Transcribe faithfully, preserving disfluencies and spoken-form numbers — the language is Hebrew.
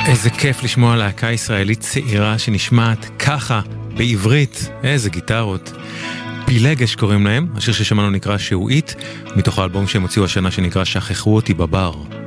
איזה כיף לשמוע להקה ישראלית צעירה שנשמעת ככה בעברית, איזה גיטרות. פילגש קוראים להם, השיר ששמענו נקרא שעועית, מתוך האלבום שהם הוציאו השנה שנקרא שכחו אותי בבר.